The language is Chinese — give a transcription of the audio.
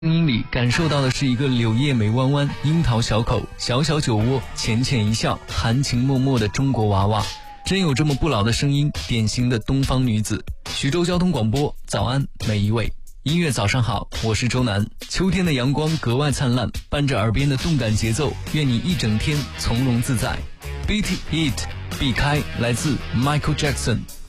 声音里感受到的是一个柳叶眉弯弯，樱桃小口，小小酒窝，浅浅一笑，含情脉脉的中国娃娃。真有这么不老的声音，典型的东方女子。徐州交通广播，早安每一位。音乐早上好，我是周南。秋天的阳光格外灿烂，伴着耳边的动感节奏，愿你一整天从容自在。Beat It， 避开，来自 Michael Jackson。